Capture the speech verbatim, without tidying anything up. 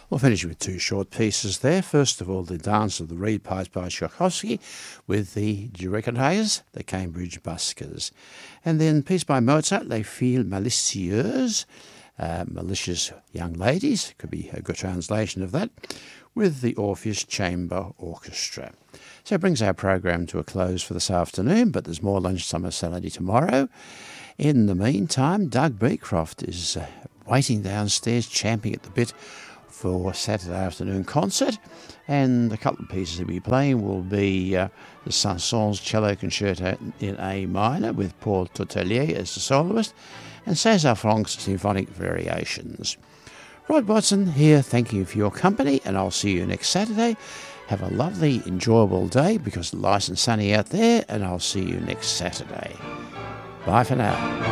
We'll finish with two short pieces there. First of all, the Dance of the Reed Pipes by Tchaikovsky with the, do you recognise, the Cambridge Buskers. And then a piece by Mozart, Les Filles Malicieuses, uh, malicious young ladies, could be a good translation of that, with the Orpheus Chamber Orchestra. So it brings our program to a close for this afternoon, but there's more Lunchtime Salady tomorrow. In the meantime, Doug Beecroft is uh, waiting downstairs, champing at the bit for Saturday afternoon concert, and a couple of pieces he'll be playing will be uh, the Saint-Saëns Cello Concerto in A minor with Paul Tourtellier as the soloist, and César Franck's Symphonic Variations. Rod Watson here, thanking you for your company, and I'll see you next Saturday. Have a lovely, enjoyable day because it's nice and sunny out there, and I'll see you next Saturday. Bye for now.